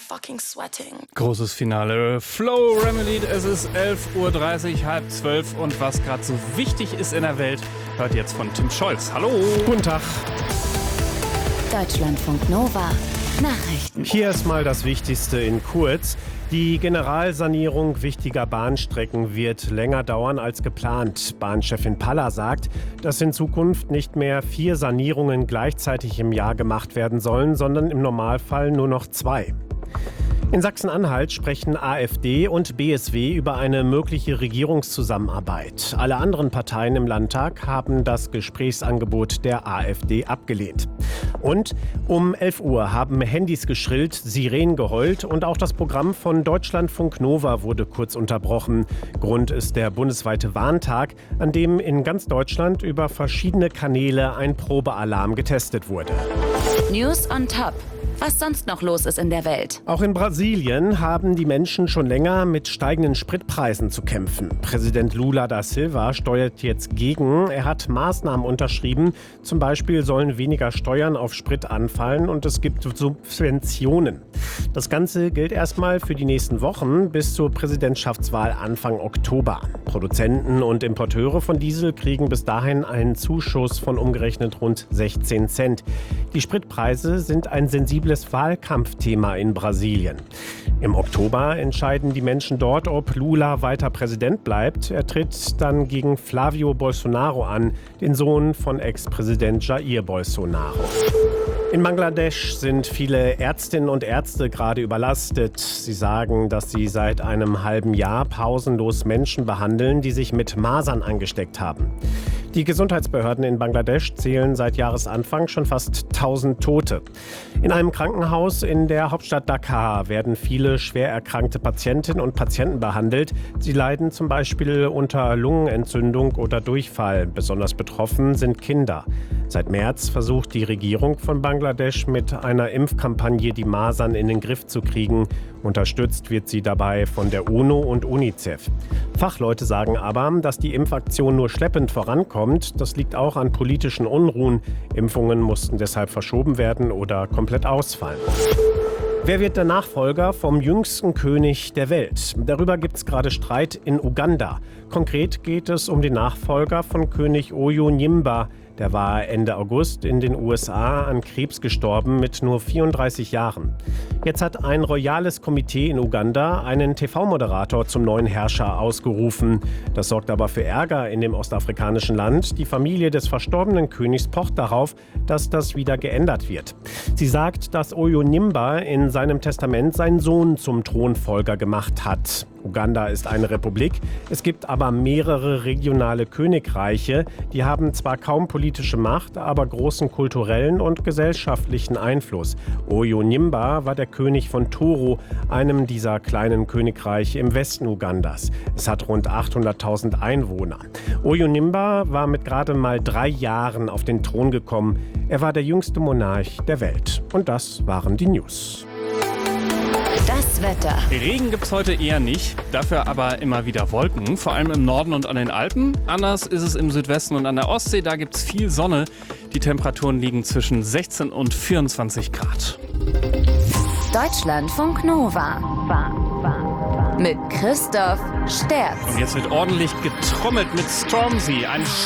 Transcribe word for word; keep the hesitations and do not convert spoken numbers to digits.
fucking sweating. Großes Finale. Flow Remedied. Es ist elf Uhr dreißig, halb zwölf. Und was gerade so wichtig ist in der Welt, hört jetzt von Tim Scholz. Hallo. Guten Tag. Deutschlandfunk Nova. Nachrichten. Hier ist mal das Wichtigste in kurz. Die Generalsanierung wichtiger Bahnstrecken wird länger dauern als geplant. Bahnchefin Palla sagt, dass in Zukunft nicht mehr vier Sanierungen gleichzeitig im Jahr gemacht werden sollen, sondern im Normalfall nur noch zwei. In Sachsen-Anhalt sprechen AfD und B S W über eine mögliche Regierungszusammenarbeit. Alle anderen Parteien im Landtag haben das Gesprächsangebot der AfD abgelehnt. Und um elf Uhr haben Handys geschrillt, Sirenen geheult und auch das Programm von Deutschlandfunk Nova wurde kurz unterbrochen. Grund ist der bundesweite Warntag, an dem in ganz Deutschland über verschiedene Kanäle ein Probealarm getestet wurde. News on Top. Was sonst noch los ist in der Welt. Auch in Brasilien haben die Menschen schon länger mit steigenden Spritpreisen zu kämpfen. Präsident Lula da Silva steuert jetzt gegen. Er hat Maßnahmen unterschrieben. Zum Beispiel sollen weniger Steuern auf Sprit anfallen und es gibt Subventionen. Das Ganze gilt erstmal für die nächsten Wochen bis zur Präsidentschaftswahl Anfang Oktober. Produzenten und Importeure von Diesel kriegen bis dahin einen Zuschuss von umgerechnet rund sechzehn Cent. Die Spritpreise sind ein sensibles Wahlkampfthema in Brasilien. Im Oktober entscheiden die Menschen dort, ob Lula weiter Präsident bleibt. Er tritt dann gegen Flávio Bolsonaro an, den Sohn von Ex-Präsident Jair Bolsonaro. In Bangladesch sind viele Ärztinnen und Ärzte gerade überlastet. Sie sagen, dass sie seit einem halben Jahr pausenlos Menschen behandeln, die sich mit Masern angesteckt haben. Die Gesundheitsbehörden in Bangladesch zählen seit Jahresanfang schon fast tausend Tote. In einem Krankenhaus in der Hauptstadt Dhaka werden viele schwer erkrankte Patientinnen und Patienten behandelt. Sie leiden zum Beispiel unter Lungenentzündung oder Durchfall. Besonders betroffen sind Kinder. Seit März versucht die Regierung von Bangladesch mit einer Impfkampagne die Masern in den Griff zu kriegen. Unterstützt wird sie dabei von der UNO und UNICEF. Fachleute sagen aber, dass die Impfaktion nur schleppend vorankommt. Das liegt auch an politischen Unruhen. Impfungen mussten deshalb verschoben werden oder komplett ausfallen. Wer wird der Nachfolger vom jüngsten König der Welt? Darüber gibt es gerade Streit in Uganda. Konkret geht es um den Nachfolger von König Oyonyimba. Der war Ende August in den U S A an Krebs gestorben mit nur vierunddreißig Jahren. Jetzt hat ein royales Komitee in Uganda einen T V-Moderator zum neuen Herrscher ausgerufen. Das sorgt aber für Ärger in dem ostafrikanischen Land. Die Familie des verstorbenen Königs pocht darauf, dass das wieder geändert wird. Sie sagt, dass Oyonyimba in seinem Testament seinen Sohn zum Thronfolger gemacht hat. Uganda ist eine Republik. Es gibt aber mehrere regionale Königreiche. Die haben zwar kaum politische Macht, aber großen kulturellen und gesellschaftlichen Einfluss. Oyonyimba war der König von Toro, einem dieser kleinen Königreiche im Westen Ugandas. Es hat rund achthunderttausend Einwohner. Oyonyimba war mit gerade mal drei Jahren auf den Thron gekommen. Er war der jüngste Monarch der Welt. Und das waren die News. Das Wetter. Regen gibt's heute eher nicht, dafür aber immer wieder Wolken, vor allem im Norden und an den Alpen. Anders ist es im Südwesten und an der Ostsee, da gibt's viel Sonne. Die Temperaturen liegen zwischen sechzehn und vierundzwanzig Grad. Deutschlandfunk Nova. Mit Christoph Sterz. Und jetzt wird ordentlich getrommelt mit Stormzy, ein